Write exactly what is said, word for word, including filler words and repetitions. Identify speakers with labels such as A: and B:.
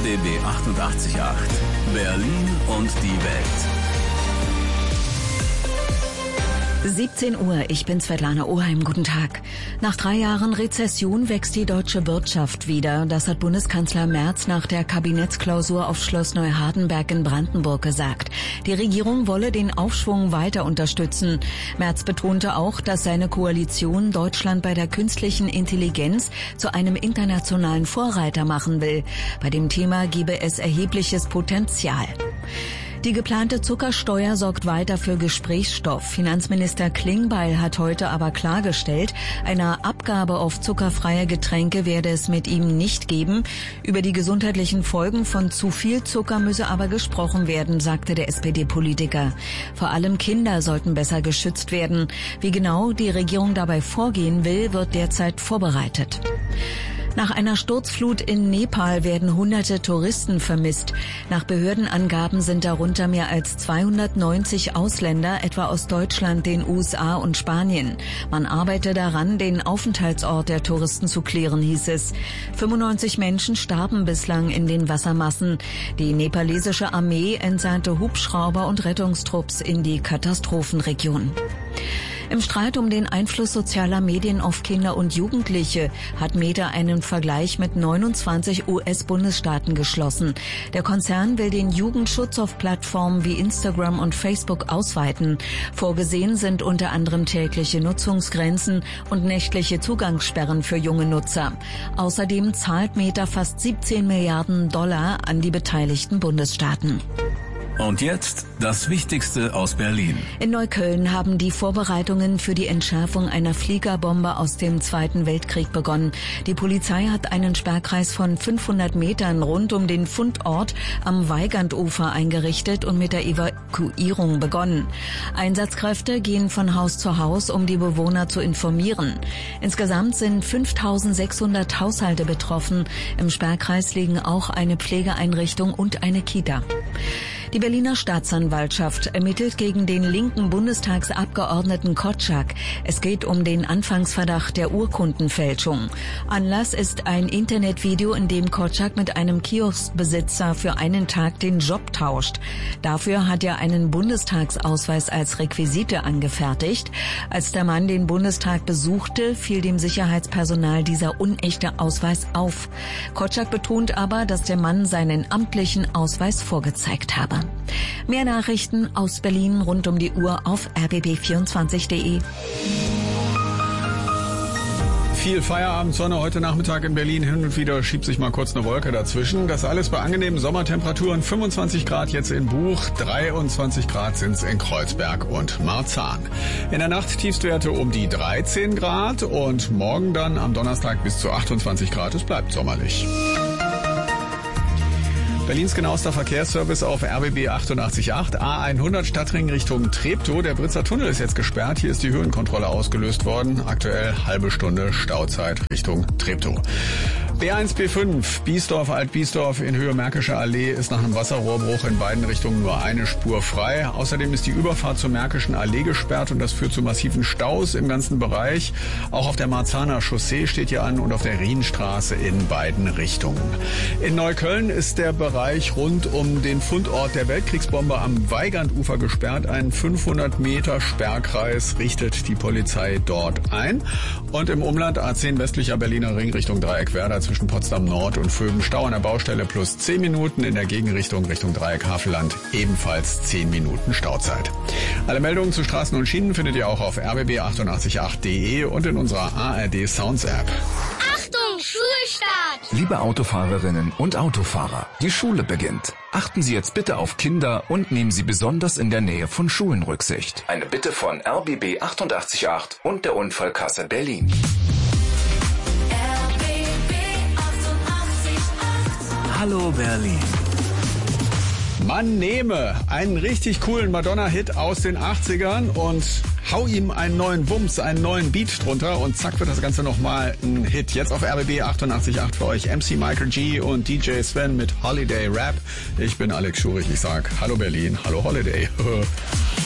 A: B B achtundachtzig Komma acht. Berlin und die Welt.
B: siebzehn Uhr, ich bin Svetlana Oheim, guten Tag. Nach drei Jahren Rezession wächst die deutsche Wirtschaft wieder. Das hat Bundeskanzler Merz nach der Kabinettsklausur auf Schloss Neuhardenberg in Brandenburg gesagt. Die Regierung wolle den Aufschwung weiter unterstützen. Merz betonte auch, dass seine Koalition Deutschland bei der künstlichen Intelligenz zu einem internationalen Vorreiter machen will. Bei dem Thema gebe es erhebliches Potenzial. Die geplante Zuckersteuer sorgt weiter für Gesprächsstoff. Finanzminister Klingbeil hat heute aber klargestellt, eine Abgabe auf zuckerfreie Getränke werde es mit ihm nicht geben. Über die gesundheitlichen Folgen von zu viel Zucker müsse aber gesprochen werden, sagte der S P D-Politiker. Vor allem Kinder sollten besser geschützt werden. Wie genau die Regierung dabei vorgehen will, wird derzeit vorbereitet. Nach einer Sturzflut in Nepal werden hunderte Touristen vermisst. Nach Behördenangaben sind darunter mehr als zweihundertneunzig Ausländer, etwa aus Deutschland, den U S A und Spanien. Man arbeite daran, den Aufenthaltsort der Touristen zu klären, hieß es. fünfundneunzig Menschen starben bislang in den Wassermassen. Die nepalesische Armee entsandte Hubschrauber und Rettungstrupps in die Katastrophenregion. Im Streit um den Einfluss sozialer Medien auf Kinder und Jugendliche hat Meta einen Vergleich mit neunundzwanzig U S-Bundesstaaten geschlossen. Der Konzern will den Jugendschutz auf Plattformen wie Instagram und Facebook ausweiten. Vorgesehen sind unter anderem tägliche Nutzungsgrenzen und nächtliche Zugangssperren für junge Nutzer. Außerdem zahlt Meta fast siebzehn Milliarden Dollar an die beteiligten Bundesstaaten.
A: Und jetzt das Wichtigste aus Berlin.
B: In Neukölln haben die Vorbereitungen für die Entschärfung einer Fliegerbombe aus dem Zweiten Weltkrieg begonnen. Die Polizei hat einen Sperrkreis von fünfhundert Metern rund um den Fundort am Weigandufer eingerichtet und mit der Evakuierung begonnen. Einsatzkräfte gehen von Haus zu Haus, um die Bewohner zu informieren. Insgesamt sind fünftausendsechshundert Haushalte betroffen. Im Sperrkreis liegen auch eine Pflegeeinrichtung und eine Kita. Die Berliner Staatsanwaltschaft ermittelt gegen den linken Bundestagsabgeordneten Kotschak. Es geht um den Anfangsverdacht der Urkundenfälschung. Anlass ist ein Internetvideo, in dem Kotschak mit einem Kioskbesitzer für einen Tag den Job tauscht. Dafür hat er einen Bundestagsausweis als Requisite angefertigt. Als der Mann den Bundestag besuchte, fiel dem Sicherheitspersonal dieser unechte Ausweis auf. Kotschak betont aber, dass der Mann seinen amtlichen Ausweis vorgezeigt habe. Mehr Nachrichten aus Berlin rund um die Uhr auf r b b vierundzwanzig punkt de.
C: Viel Feierabendsonne heute Nachmittag in Berlin. Hin und wieder schiebt sich mal kurz eine Wolke dazwischen. Das alles bei angenehmen Sommertemperaturen. fünfundzwanzig Grad jetzt in Buch, dreiundzwanzig Grad sind's in Kreuzberg und Marzahn. In der Nacht Tiefstwerte um die dreizehn Grad und morgen dann am Donnerstag bis zu achtundzwanzig Grad. Es bleibt sommerlich. Berlins genauester Verkehrsservice auf R B B achtundachtzig Komma acht, A hundert Stadtring Richtung Treptow. Der Britzer Tunnel ist jetzt gesperrt. Hier ist die Höhenkontrolle ausgelöst worden. Aktuell halbe Stunde Stauzeit Richtung Treptow. B eins B fünf, Biesdorf, Alt-Biesdorf in Höhe Märkische Allee ist nach einem Wasserrohrbruch in beiden Richtungen nur eine Spur frei. Außerdem ist die Überfahrt zur Märkischen Allee gesperrt und das führt zu massiven Staus im ganzen Bereich. Auch auf der Marzahner Chaussee steht hier an und auf der Rienstraße in beiden Richtungen. In Neukölln ist der Bereich rund um den Fundort der Weltkriegsbombe am Weigandufer gesperrt. Ein fünfhundert Meter Sperrkreis richtet die Polizei dort ein. Und im Umland A zehn westlicher Berliner Ring Richtung Dreieckwerder zwischen Potsdam Nord und Vögen Stau an der Baustelle plus zehn Minuten, in der Gegenrichtung Richtung Dreieck Havelland ebenfalls zehn Minuten Stauzeit. Alle Meldungen zu Straßen und Schienen findet ihr auch auf r b b achtundachtzig Komma acht punkt de und in unserer A R D Sounds App.
D: Achtung, Schulstart!
E: Liebe Autofahrerinnen und Autofahrer, die Schule beginnt. Achten Sie jetzt bitte auf Kinder und nehmen Sie besonders in der Nähe von Schulen Rücksicht. Eine Bitte von R B B achtundachtzig Komma acht und der Unfallkasse Berlin.
A: Hallo Berlin.
C: Man nehme einen richtig coolen Madonna-Hit aus den achtzigern und hau ihm einen neuen Wumms, einen neuen Beat drunter und zack wird das Ganze nochmal ein Hit. Jetzt auf R B B achtundachtzig Komma acht für euch M C Michael G und D J Sven mit Holiday Rap. Ich bin Alex Schurich, ich sag Hallo Berlin, Hallo Holiday.